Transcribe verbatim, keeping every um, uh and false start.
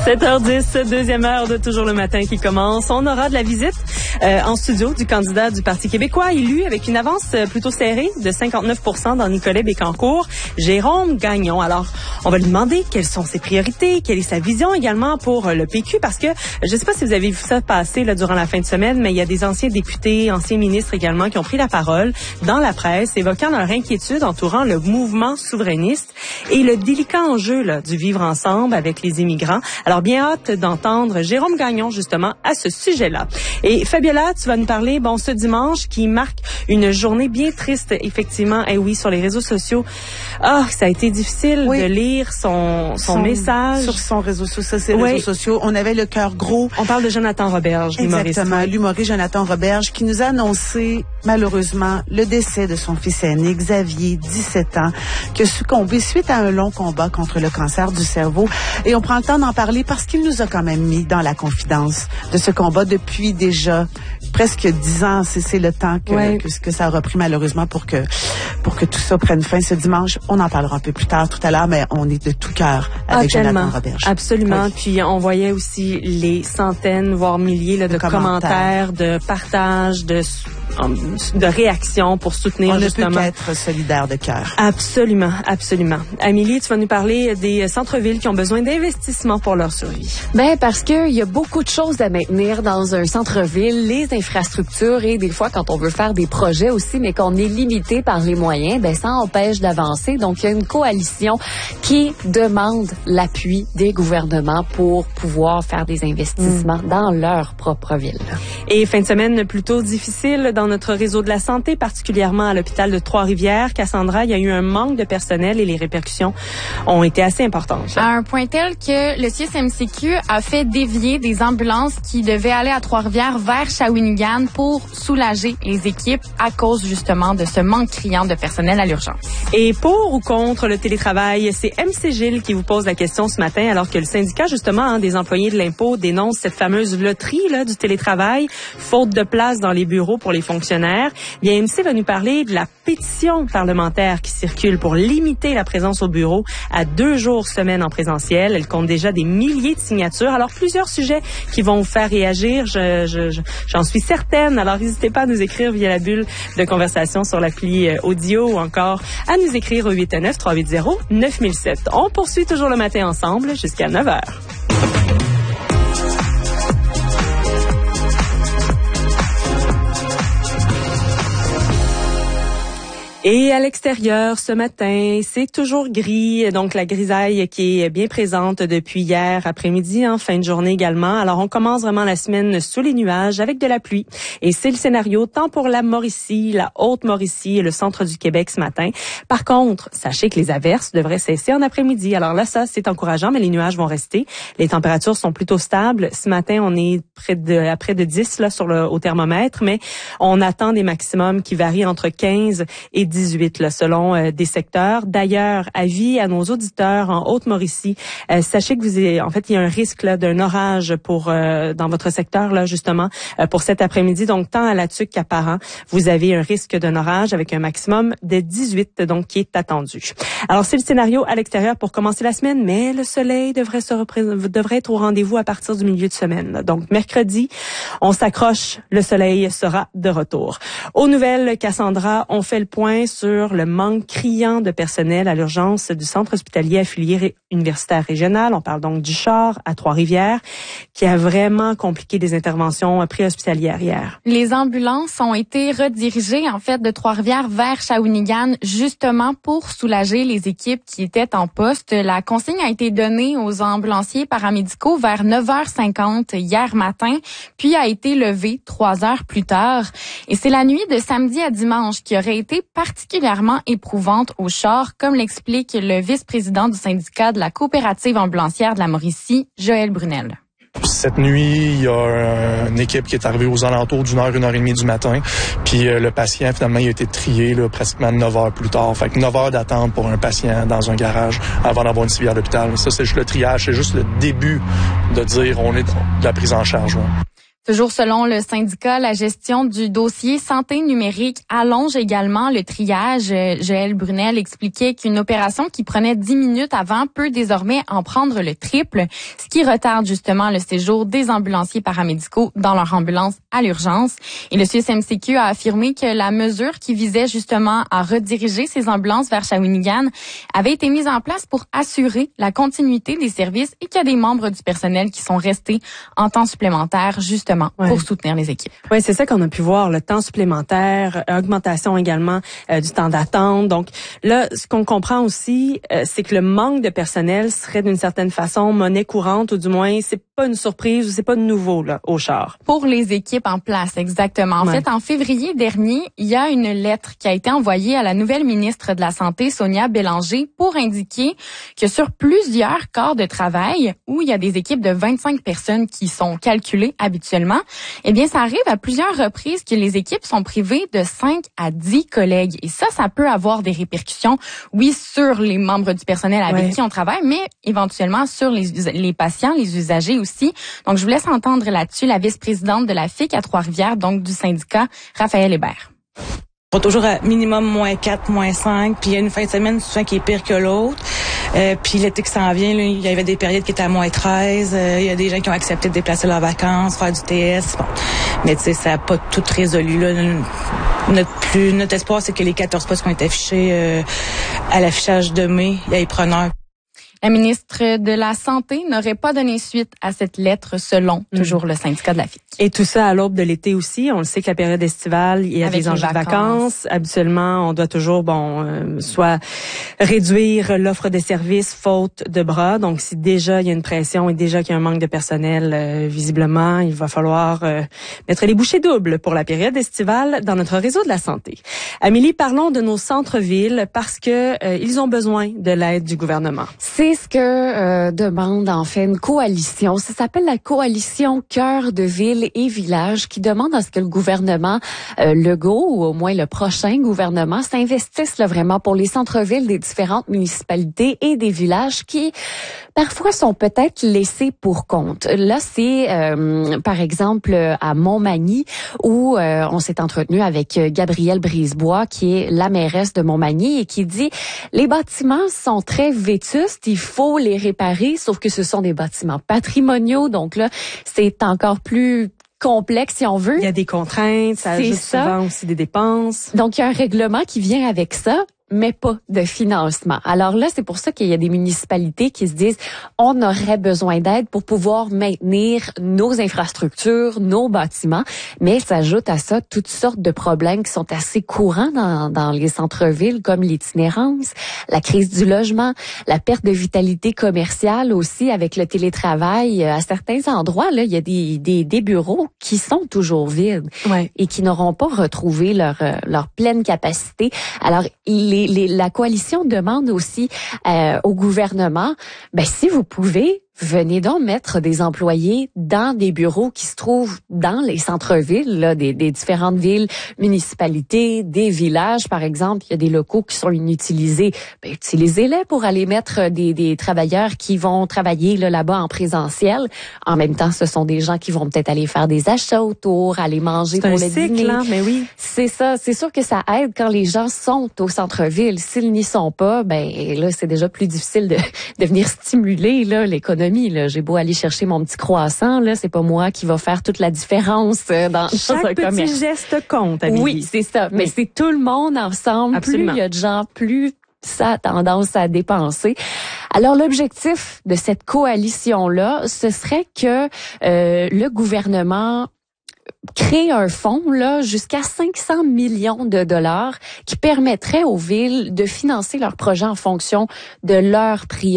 sept heures dix, deuxième heure de Toujours le matin qui commence. On aura de la visite euh, en studio du candidat du Parti québécois élu avec une avance plutôt serrée de cinquante-neuf pour cent dans Nicolet-Bécancour, Jérôme Gagnon. Alors, on va lui demander quelles sont ses priorités, quelle est sa vision également pour le P Q, parce que je ne sais pas si vous avez vu ça passer là, durant la fin de semaine, mais il y a des anciens députés, anciens ministres également qui ont pris la parole dans la presse, évoquant leur inquiétude entourant le mouvement souverainiste et le délicat enjeu là, du vivre ensemble avec les immigrants. Alors, bien hâte d'entendre Jérôme Gagnon, justement, à ce sujet-là. Et Fabiola, tu vas nous parler, bon, ce dimanche qui marque une journée bien triste, effectivement. Eh oui, sur les réseaux sociaux. Ah, ça a été difficile oui. de lire son, son, son message. Sur son réseau, sur ses oui. réseaux sociaux. On avait le cœur gros. On parle de Jonathan Roberge, l'humoriste. Exactement, l'humoriste Jonathan Roberge, qui nous a annoncé, malheureusement, le décès de son fils aîné, Xavier, dix-sept ans, qui a succombé suite à un long combat contre le cancer du cerveau. Et on prend le temps d'en parler parce qu'il nous a quand même mis dans la confidence de ce combat depuis déjà presque dix ans. C'est, c'est le temps que, ouais. que, que ça a repris malheureusement pour que, pour que tout ça prenne fin ce dimanche. On en parlera un peu plus tard tout à l'heure, mais on est de tout cœur avec ah, Jonathan Roberge. Absolument. Oui. Puis on voyait aussi les centaines, voire milliers là, de, de commentaires, commentaires, de partages, de de réactions pour soutenir on justement. On ne peut qu'être solidaire de cœur. Absolument, absolument. Amélie, tu vas nous parler des centres-villes qui ont besoin d'investissements pour leur survie. Ben parce que il y a beaucoup de choses à maintenir dans un centre-ville, les infrastructures et des fois quand on veut faire des projets aussi, mais qu'on est limité par les moyens, ben ça empêche d'avancer. Donc il y a une coalition qui demande l'appui des gouvernements pour pouvoir faire des investissements mmh. dans leur propre ville. Et fin de semaine plutôt difficile dans notre réseau de la santé, particulièrement à l'hôpital de Trois-Rivières. Cassandra, il y a eu un manque de personnel et les répercussions ont été assez importantes. À un point tel que le C I S M C Q a fait dévier des ambulances qui devaient aller à Trois-Rivières vers Shawinigan pour soulager les équipes à cause justement de ce manque criant de personnel à l'urgence. Et pour ou contre le télétravail, c'est M C Gilles qui vous pose la question ce matin, alors que le syndicat justement hein, des employés de l'impôt dénonce cette fameuse loterie là, du télétravail, faute de place dans les bureaux pour les fonctionnaires. Bien, M C va nous parler de la pétition parlementaire qui circule pour limiter la présence au bureau à deux jours semaine en présentiel. Elle compte déjà des milliers de signatures. Alors, plusieurs sujets qui vont vous faire réagir, je, je, je, j'en suis certaine. Alors, n'hésitez pas à nous écrire via la bulle de conversation sur l'appli audio ou encore à nous écrire au huit un neuf, trois huit zéro, neuf zéro zéro sept. On poursuit toujours le matin ensemble jusqu'à neuf heures. Et à l'extérieur, ce matin, c'est toujours gris, donc la grisaille qui est bien présente depuis hier après-midi, en fin de journée également. Alors, on commence vraiment la semaine sous les nuages avec de la pluie. Et c'est le scénario tant pour la Mauricie, la Haute-Mauricie et le centre du Québec ce matin. Par contre, sachez que les averses devraient cesser en après-midi. Alors là, ça, c'est encourageant, mais les nuages vont rester. Les températures sont plutôt stables. Ce matin, on est près de, à près de dix là, sur le, au thermomètre, mais on attend des maximums qui varient entre quinze et dix-huit là, selon euh, des secteurs. D'ailleurs, avis à nos auditeurs en Haute-Mauricie, euh, sachez que vous avez, en fait, il y a un risque là d'un orage pour euh, dans votre secteur là justement euh, pour cet après-midi. Donc tant à La Tuque qu'à Parent, vous avez un risque d'un orage avec un maximum de dix-huit donc qui est attendu. Alors c'est le scénario à l'extérieur pour commencer la semaine, mais le soleil devrait se représenter, devrait être au rendez-vous à partir du milieu de semaine. Donc mercredi, on s'accroche, le soleil sera de retour. Aux nouvelles, Cassandra, on fait le point sur le manque criant de personnel à l'urgence du centre hospitalier affilié universitaire régional. On parle donc du Char à Trois-Rivières, qui a vraiment compliqué les interventions préhospitalières hier. Les ambulances ont été redirigées, en fait, de Trois-Rivières vers Shawinigan, justement pour soulager les équipes qui étaient en poste. La consigne a été donnée aux ambulanciers paramédicaux vers neuf heures cinquante hier matin, puis a été levée trois heures plus tard. Et c'est la nuit de samedi à dimanche qui aurait été particulièrement éprouvante au Char, comme l'explique le vice-président du syndicat de la coopérative ambulancière de la Mauricie, Joël Brunel. Cette nuit, il y a une équipe qui est arrivée aux alentours d'une heure, une heure et demie du matin. Puis euh, le patient, finalement, il a été trié là, pratiquement neuf heures plus tard. Fait que neuf heures d'attente pour un patient dans un garage avant d'avoir une civière d'hôpital. Ça, c'est juste le triage. C'est juste le début de dire on est de la prise en charge. Ouais. Toujours selon le syndicat, la gestion du dossier santé numérique allonge également le triage. Joël Brunel expliquait qu'une opération qui prenait dix minutes avant peut désormais en prendre le triple, ce qui retarde justement le séjour des ambulanciers paramédicaux dans leur ambulance à l'urgence. Et le C S M C Q a affirmé que la mesure qui visait justement à rediriger ces ambulances vers Shawinigan avait été mise en place pour assurer la continuité des services et qu'il y a des membres du personnel qui sont restés en temps supplémentaire justement Ouais. pour soutenir les équipes. Oui, c'est ça qu'on a pu voir, le temps supplémentaire, augmentation également euh, du temps d'attente. Donc là, ce qu'on comprend aussi, euh, c'est que le manque de personnel serait d'une certaine façon monnaie courante, ou du moins, c'est pas une surprise ou c'est pas de nouveau là au char. Pour les équipes en place, exactement. En Ouais. fait, en février dernier, il y a une lettre qui a été envoyée à la nouvelle ministre de la Santé, Sonia Bélanger, pour indiquer que sur plusieurs corps de travail, où il y a des équipes de vingt-cinq personnes qui sont calculées habituellement, eh bien, ça arrive à plusieurs reprises que les équipes sont privées de cinq à dix collègues. Et ça, ça peut avoir des répercussions, oui, sur les membres du personnel avec ouais. qui on travaille, mais éventuellement sur les, les patients, les usagers aussi. Donc, je vous laisse entendre là-dessus la vice-présidente de la F I C à Trois-Rivières, donc du syndicat, Raphaël Hébert. On est toujours à minimum moins quatre, moins cinq, puis il y a une fin de semaine souvent qui est pire que l'autre. Euh, puis l'été qui s'en vient, là, il y avait des périodes qui étaient à moins treize. Euh, il y a des gens qui ont accepté de déplacer leurs vacances, faire du T S. Bon. Mais tu sais, ça n'a pas tout résolu. Là. Notre, plus, notre espoir, c'est que les quatorze postes qui ont été affichés euh, à l'affichage de mai, il y ait preneurs. La ministre de la Santé n'aurait pas donné suite à cette lettre selon mmh. toujours le syndicat de la F I C. Et tout ça à l'aube de l'été aussi. On le sait que la période estivale, il y a Avec des enjeux de vacances. vacances. Habituellement, on doit toujours, bon, euh, soit réduire l'offre de services faute de bras. Donc, si déjà il y a une pression et déjà qu'il y a un manque de personnel, euh, visiblement, il va falloir euh, mettre les bouchées doubles pour la période estivale dans notre réseau de la santé. Amélie, parlons de nos centres-villes parce que euh, ils ont besoin de l'aide du gouvernement. C'est ce que euh, demande en fait une coalition. Ça s'appelle la coalition Cœur de ville et village qui demande à ce que le gouvernement euh, Legault, ou au moins le prochain gouvernement, s'investisse là, vraiment pour les centres-villes des différentes municipalités et des villages qui parfois sont peut-être laissés pour compte. Là, c'est euh, par exemple à Montmagny où euh, on s'est entretenu avec Gabrielle Brisebois qui est la mairesse de Montmagny et qui dit les bâtiments sont très vétustes, il faut les réparer, sauf que ce sont des bâtiments patrimoniaux, donc là, c'est encore plus complexe si on veut. Il y a des contraintes, ça ajoute ça. souvent aussi des dépenses. Donc, il y a un règlement qui vient avec ça, mais pas de financement. Alors là, c'est pour ça qu'il y a des municipalités qui se disent on aurait besoin d'aide pour pouvoir maintenir nos infrastructures, nos bâtiments, mais s'ajoute à ça toutes sortes de problèmes qui sont assez courants dans, dans les centres-villes, comme l'itinérance, la crise du logement, la perte de vitalité commerciale aussi avec le télétravail. À certains endroits, là, il y a des, des, des bureaux qui sont toujours vides Ouais. et qui n'auront pas retrouvé leur, leur pleine capacité. Alors, les Les, les, la coalition demande aussi euh, au gouvernement, ben si vous pouvez, venez donc mettre des employés dans des bureaux qui se trouvent dans les centres-villes, là, des, des différentes villes, municipalités, des villages, par exemple. Il y a des locaux qui sont inutilisés. Ben, utilisez-les pour aller mettre des, des travailleurs qui vont travailler là, là-bas en présentiel. En même temps, ce sont des gens qui vont peut-être aller faire des achats autour, aller manger C'est pour un le cycle, dîner. hein, mais oui. C'est ça. C'est sûr que ça aide quand les gens sont au centre-ville. S'ils n'y sont pas, ben là, c'est déjà plus difficile de, de venir stimuler là l'économie. Là. J'ai beau aller chercher mon petit croissant, là, c'est pas moi qui va faire toute la différence dans, dans Chaque un petit commerce. geste compte, Amélie. Oui, c'est ça. Mais Oui. c'est tout le monde ensemble. Absolument. Plus il y a de gens, plus ça a tendance à dépenser. Alors, l'objectif de cette coalition-là, ce serait que euh, le gouvernement créer un fonds là jusqu'à cinq cents millions de dollars qui permettrait aux villes de financer leurs projets en fonction de leurs priorités.